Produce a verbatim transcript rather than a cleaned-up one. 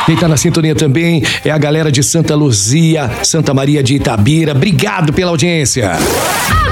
Quem tá na sintonia também é a galera de Santa Luzia, Santa Maria de Itabira. Obrigado pela audiência.